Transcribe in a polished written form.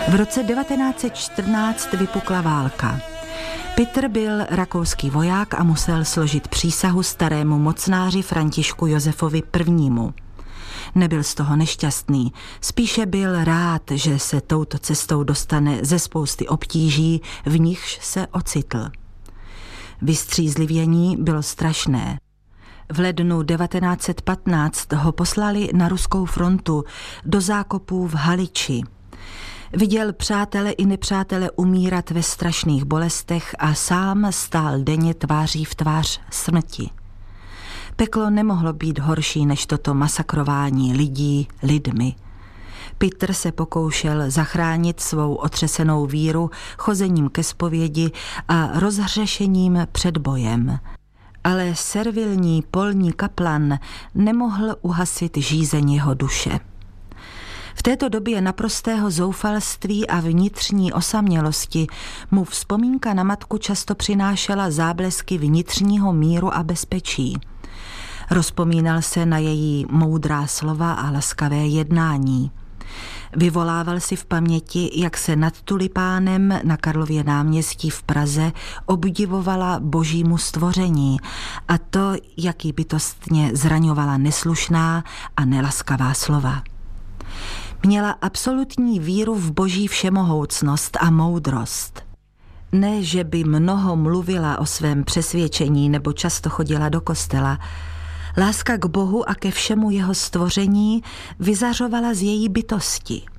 V roce 1914 vypukla válka. Petr byl rakouský voják a musel složit přísahu starému mocnáři Františku Josefovi I. Nebyl z toho nešťastný, spíše byl rád, že se touto cestou dostane ze spousty obtíží, v nichž se ocitl. Vystřízlivění bylo strašné. V lednu 1915 ho poslali na ruskou frontu do zákopů v Haliči. Viděl přátele i nepřátele umírat ve strašných bolestech a sám stál denně tváří v tvář smrti. Peklo nemohlo být horší než toto masakrování lidí lidmi. Petr se pokoušel zachránit svou otřesenou víru chozením ke zpovědi a rozhřešením před bojem. Ale servilní polní kaplan nemohl uhasit žízeň jeho duše. V této době naprostého zoufalství a vnitřní osamělosti mu vzpomínka na matku často přinášela záblesky vnitřního míru a bezpečí. Rozpomínal se na její moudrá slova a laskavé jednání. Vyvolával si v paměti, jak se nad tulipánem na Karlově náměstí v Praze obdivovala božímu stvoření a to, jak jí bytostně zraňovala neslušná a nelaskavá slova. Měla absolutní víru v boží všemohoucnost a moudrost. Ne, že by mnoho mluvila o svém přesvědčení nebo často chodila do kostela. Láska k Bohu a ke všemu jeho stvoření vyzařovala z její bytosti.